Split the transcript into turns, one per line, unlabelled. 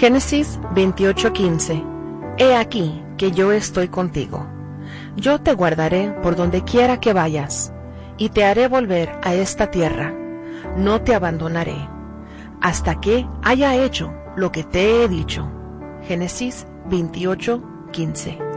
Génesis 28:15. He aquí que yo estoy contigo. Yo te guardaré por donde quiera que vayas, y te haré volver a esta tierra. No te abandonaré, hasta que haya hecho lo que te he dicho. Génesis 28:15.